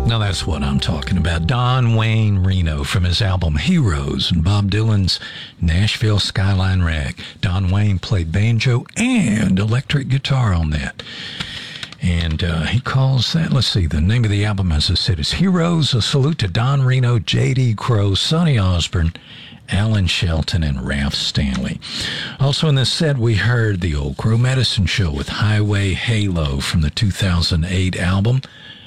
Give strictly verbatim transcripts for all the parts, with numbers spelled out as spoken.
Now that's what I'm talking about. Don Wayne Reno from his album Heroes and Bob Dylan's Nashville Skyline Rag. Don Wayne played banjo and electric guitar on that. And uh, he calls that, let's see, the name of the album, as I said, is Heroes, a salute to Don Reno, J D. Crowe, Sonny Osborne, Alan Shelton, and Ralph Stanley. Also in this set, we heard the Old Crow Medicine Show with Highway Halo from the two thousand eight album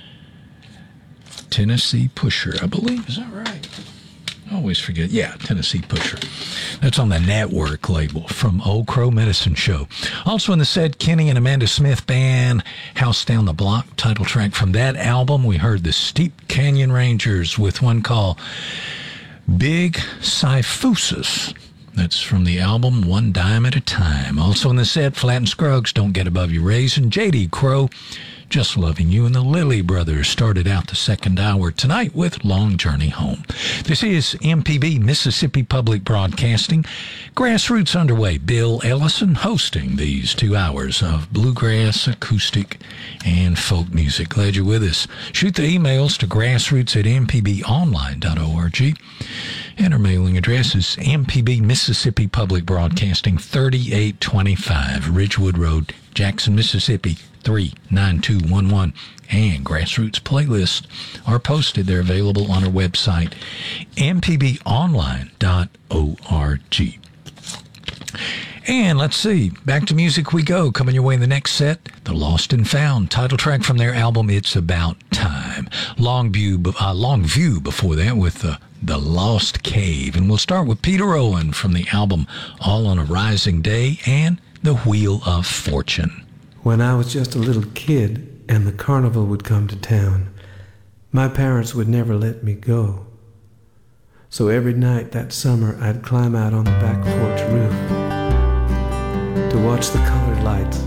Tennessee Pusher, I believe. Is that right? I always forget. Yeah, Tennessee Pusher. That's on the Network label from Old Crow Medicine Show. Also in the set, Kenny and Amanda Smith Band, House Down the Block, title track from that album. We heard the Steep Canyon Rangers with one called Big Syphusis. That's from the album One Dime at a Time. Also in the set, Flat and Scruggs, Don't Get Above Your Raisin. J D. Crowe, Just Loving You, and the Lilly Brothers started out the second hour tonight with Long Journey Home. This is M P B, Mississippi Public Broadcasting. Grassroots underway. Bill Ellison hosting these two hours of bluegrass, acoustic, and folk music. Glad you're with us. Shoot the emails to grassroots at m p b online dot org. And our mailing address is M P B, Mississippi Public Broadcasting, thirty-eight twenty-five Ridgewood Road, Jackson, Mississippi, three nine two one one. And Grassroots playlists are posted. They're available on our website, m p b online dot org. And let's see, back to music we go. Coming your way in the next set, The Lost and Found, title track from their album It's About Time. Long View, uh, Long View before that with the, the Lost Cave. And we'll start with Peter Owen from the album All on a Rising Day and The Wheel of Fortune. When I was just a little kid and the carnival would come to town, my parents would never let me go. So every night that summer I'd climb out on the back porch roof to watch the colored lights